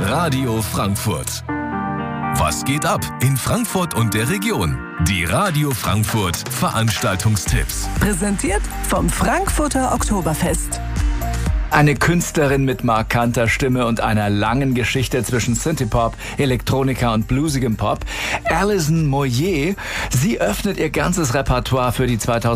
Radio Frankfurt. Was geht ab in Frankfurt und der Region? Die Radio Frankfurt Veranstaltungstipps. Präsentiert vom Frankfurter Oktoberfest. Eine Künstlerin mit markanter Stimme und einer langen Geschichte zwischen Synthie-Pop, Elektronika und bluesigem Pop. Alison Moyet. Sie öffnet ihr ganzes Repertoire für die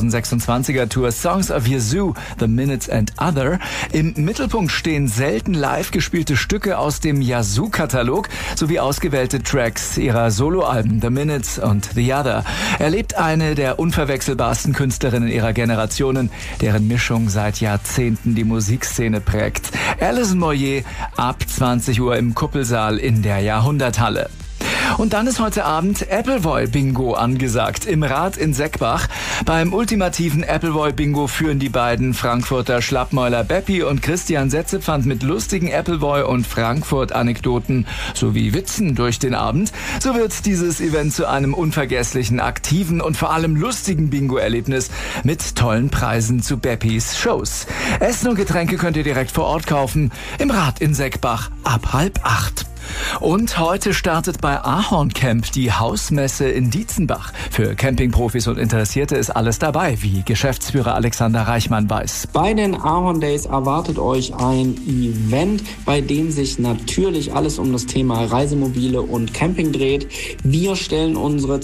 2026er Tour Songs of Yazoo, The Minutes and Other. Im Mittelpunkt stehen selten live gespielte Stücke aus dem Yazoo-Katalog sowie ausgewählte Tracks ihrer Soloalben The Minutes und The Other. Erlebt eine der unverwechselbarsten Künstlerinnen ihrer Generationen, deren Mischung seit Jahrzehnten die Musikszene prägt. Alison Moyet ab 20 Uhr im Kuppelsaal in der Jahrhunderthalle. Und dann ist heute Abend Appleboy-Bingo angesagt im Rad in Seckbach. Beim ultimativen Appleboy-Bingo führen die beiden Frankfurter Schlappmäuler Beppi und Christian Setzepfand mit lustigen Appleboy- und Frankfurt-Anekdoten sowie Witzen durch den Abend. So wird dieses Event zu einem unvergesslichen, aktiven und vor allem lustigen Bingo-Erlebnis mit tollen Preisen zu Beppis Shows. Essen und Getränke könnt ihr direkt vor Ort kaufen im Rad in Seckbach ab 7:30. Und heute startet bei Ahorn Camp die Hausmesse in Dietzenbach. Für Campingprofis und Interessierte ist alles dabei, wie Geschäftsführer Alexander Reichmann weiß. Bei den Ahorn Days erwartet euch ein Event, bei dem sich natürlich alles um das Thema Reisemobile und Camping dreht. Wir stellen unsere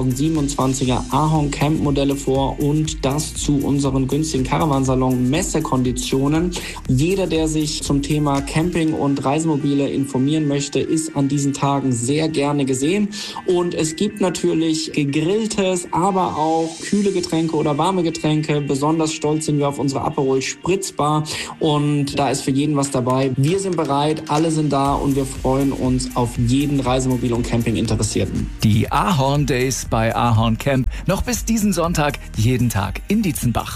2027er Ahorn Camp Modelle vor und das zu unseren günstigen Caravansalon Messekonditionen. Jeder, der sich zum Thema Camping und Reisemobile informieren möchte, ist an diesen Tagen sehr gerne gesehen. Und es gibt natürlich gegrilltes, aber auch kühle Getränke oder warme Getränke. Besonders stolz sind wir auf unsere Aperol Spritzbar und da ist für jeden was dabei. Wir sind bereit, alle sind da und wir freuen uns auf jeden Reisemobil- und Camping-Interessierten. Die Ahorn Days bei Ahorn Camp noch bis diesen Sonntag jeden Tag in Dietzenbach.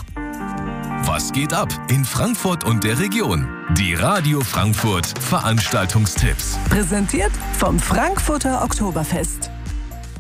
Was geht ab in Frankfurt und der Region? Die Radio Frankfurt Veranstaltungstipps. Präsentiert vom Frankfurter Oktoberfest.